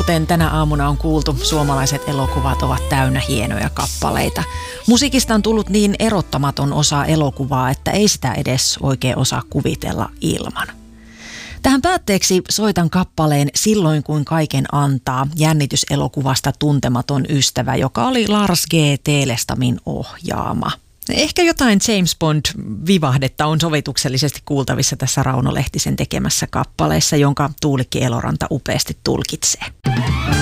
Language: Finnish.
Kuten tänä aamuna on kuultu, suomalaiset elokuvat ovat täynnä hienoja kappaleita. Musiikista on tullut niin erottamaton osa elokuvaa, että ei sitä edes oikein osaa kuvitella ilman. Tähän päätteeksi soitan kappaleen Silloin kun kaiken antaa jännityselokuvasta Tuntematon ystävä, joka oli Lars G. Telestamin ohjaama. Ehkä jotain James Bond-vivahdetta on sovituksellisesti kuultavissa tässä Rauno Lehtisen tekemässä kappaleessa, jonka Tuulikki Eloranta upeasti tulkitsee.